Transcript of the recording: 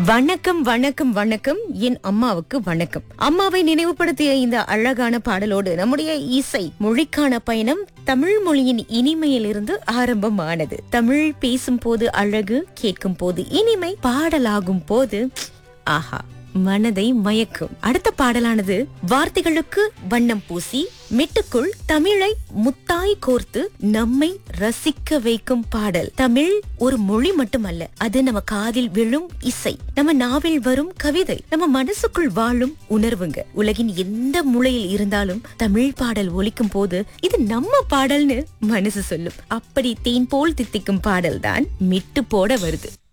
வணக்கம் வணக்கம் வணக்கம். என் அம்மாவுக்கு வணக்கம். அம்மாவை நினைவுபடுத்திய இந்த அழகான பாடலோடு நம்முடைய இசை மொழிக்கான பயணம் தமிழ் மொழியின் இனிமையிலிருந்து ஆரம்பமானது. தமிழ் பேசும் போது அழகு, கேட்கும் போது இனிமை, பாடலாகும் போது ஆஹா, மனதை மயக்கும். அடுத்த பாடலானது வார்த்தைகளுக்கு வண்ணம் பூசி மெட்டுக்குள் தமிழை முத்தாய் கோர்த்து நம்மை ரசிக்க வைக்கும் பாடல். தமிழ் ஒரு மொழி மட்டுமல்ல, அது நம்ம காதில் விழும் இசை, நம்ம நாவில் வரும் கவிதை, நம்ம மனசுக்குள் வாழும் உணர்வுங்க. உலகின் எந்த மூலையில் இருந்தாலும் தமிழ் பாடல் ஒலிக்கும் போது இது நம்ம பாடல்னு மனசு சொல்லும். அப்படி தேன் போல் தித்திக்கும் பாடல் தான் மிட்டு போட வருது.